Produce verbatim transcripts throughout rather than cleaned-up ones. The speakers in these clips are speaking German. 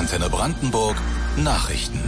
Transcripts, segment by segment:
Antenne Brandenburg Nachrichten.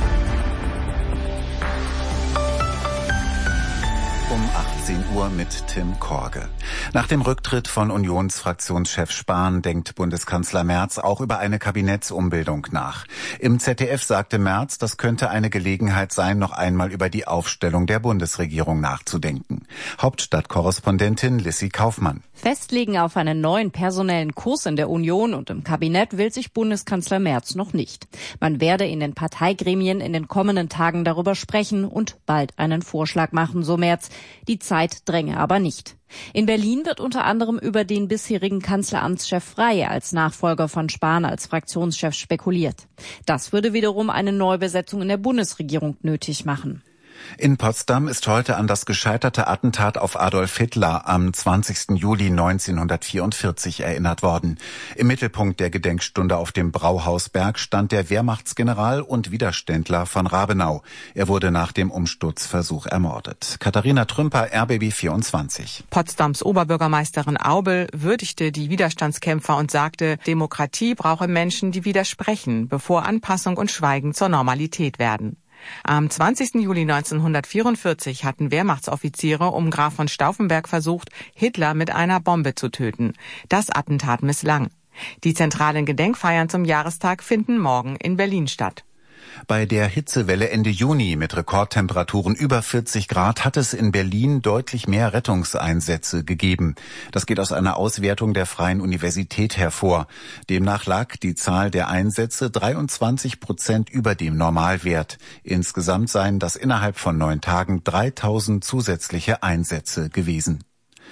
Um achtzehn Uhr mit Tim Korge. Nach dem Rücktritt von Unionsfraktionschef Spahn denkt Bundeskanzler Merz auch über eine Kabinettsumbildung nach. Im Z D F sagte Merz, das könnte eine Gelegenheit sein, noch einmal über die Aufstellung der Bundesregierung nachzudenken. Hauptstadtkorrespondentin Lissy Kaufmann. Festlegen auf einen neuen personellen Kurs in der Union und im Kabinett will sich Bundeskanzler Merz noch nicht. Man werde in den Parteigremien in den kommenden Tagen darüber sprechen und bald einen Vorschlag machen, so Merz. Die Zeit dränge aber nicht. In Berlin wird unter anderem über den bisherigen Kanzleramtschef Frey als Nachfolger von Spahn als Fraktionschef spekuliert. Das würde wiederum eine Neubesetzung in der Bundesregierung nötig machen. In Potsdam ist heute an das gescheiterte Attentat auf Adolf Hitler am zwanzigsten Juli neunzehnhundertvierundvierzig erinnert worden. Im Mittelpunkt der Gedenkstunde auf dem Brauhausberg stand der Wehrmachtsgeneral und Widerständler von Rabenau. Er wurde nach dem Umsturzversuch ermordet. Katharina Trümper, R B B vierundzwanzig. Potsdams Oberbürgermeisterin Aubel würdigte die Widerstandskämpfer und sagte, Demokratie brauche Menschen, die widersprechen, bevor Anpassung und Schweigen zur Normalität werden. Am zwanzigsten Juli neunzehnhundertvierundvierzig hatten Wehrmachtsoffiziere um Graf von Stauffenberg versucht, Hitler mit einer Bombe zu töten. Das Attentat misslang. Die zentralen Gedenkfeiern zum Jahrestag finden morgen in Berlin statt. Bei der Hitzewelle Ende Juni mit Rekordtemperaturen über vierzig Grad hat es in Berlin deutlich mehr Rettungseinsätze gegeben. Das geht aus einer Auswertung der Freien Universität hervor. Demnach lag die Zahl der Einsätze dreiundzwanzig Prozent über dem Normalwert. Insgesamt seien das innerhalb von neun Tagen dreitausend zusätzliche Einsätze gewesen.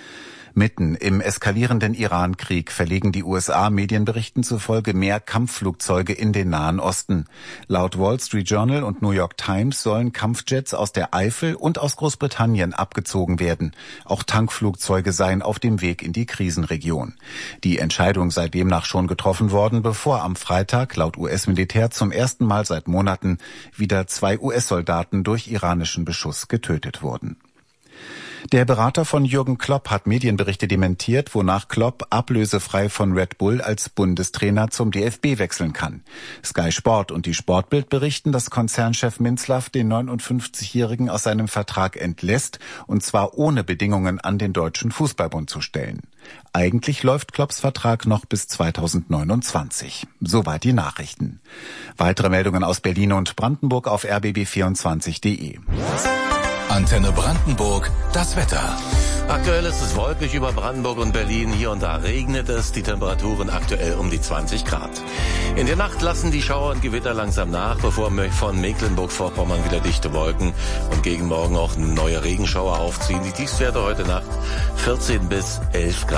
Mitten im eskalierenden Iran-Krieg verlegen die U S A Medienberichten zufolge mehr Kampfflugzeuge in den Nahen Osten. Laut Wall Street Journal und New York Times sollen Kampfjets aus der Eifel und aus Großbritannien abgezogen werden. Auch Tankflugzeuge seien auf dem Weg in die Krisenregion. Die Entscheidung sei demnach schon getroffen worden, bevor am Freitag laut U S-Militär zum ersten Mal seit Monaten wieder zwei U S-Soldaten durch iranischen Beschuss getötet wurden. Der Berater von Jürgen Klopp hat Medienberichte dementiert, wonach Klopp ablösefrei von Red Bull als Bundestrainer zum D F B wechseln kann. Sky Sport und die Sportbild berichten, dass Konzernchef Minzlaff den neunundfünfzigjährigen aus seinem Vertrag entlässt, und zwar ohne Bedingungen an den Deutschen Fußballbund zu stellen. Eigentlich läuft Klopps Vertrag noch bis zweitausendneunundzwanzig. Soweit die Nachrichten. Weitere Meldungen aus Berlin und Brandenburg auf r b b vierundzwanzig punkt d e. Antenne Brandenburg, das Wetter. Aktuell ist es wolkig über Brandenburg und Berlin. Hier und da regnet es. Die Temperaturen aktuell um die zwanzig Grad. In der Nacht lassen die Schauer und Gewitter langsam nach, bevor von Mecklenburg-Vorpommern wieder dichte Wolken und gegen Morgen auch neue Regenschauer aufziehen. Die Tiefstwerte heute Nacht vierzehn bis elf Grad.